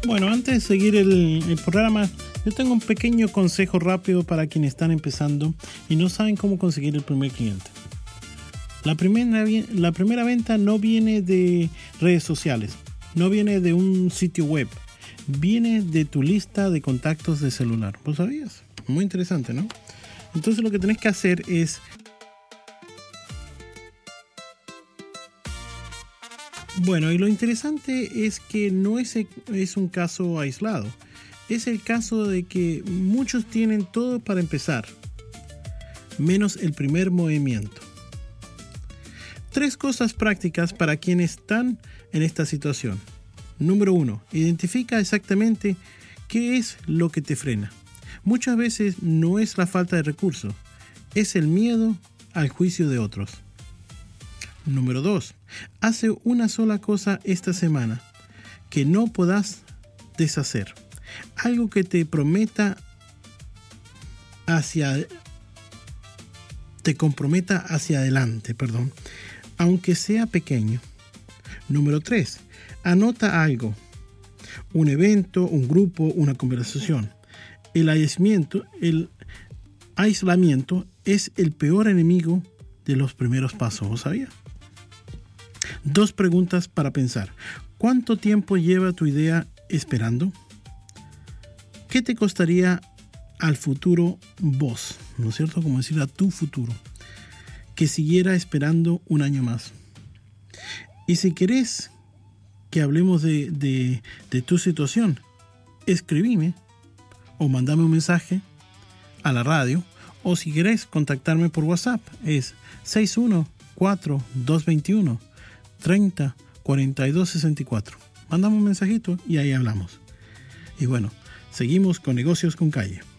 Bueno, antes de seguir el programa, yo tengo un pequeño consejo rápido para quienes están empezando y no saben cómo conseguir el primer cliente. La primera venta no viene de redes sociales, no viene de un sitio web, viene de tu lista de contactos de celular. ¿Vos sabías? Muy interesante, ¿no? Entonces lo que tenés que hacer es... Bueno, y lo interesante es que no es un caso aislado. Es el caso de que muchos tienen todo para empezar, menos el primer movimiento. 3 cosas prácticas para quienes están en esta situación. Número 1. Identifica exactamente qué es lo que te frena. Muchas veces no es la falta de recursos, es el miedo al juicio de otros. Número 2. Hace una sola cosa esta semana que no podás deshacer. Algo que te comprometa hacia adelante, aunque sea pequeño. Número 3. Anota algo. Un evento, un grupo, una conversación. El aislamiento es el peor enemigo de los primeros pasos, ¿lo sabías? 2 preguntas para pensar. ¿Cuánto tiempo lleva tu idea esperando? ¿Qué te costaría al futuro vos? ¿No es cierto? Como decir a tu futuro. Que siguiera esperando un año más. Y si querés que hablemos de tu situación, escribime o mandame un mensaje a la radio, o si querés contactarme por WhatsApp, es 614-221-304264. Mándame un mensajito y ahí hablamos. Y bueno, seguimos con Negocios con Calle.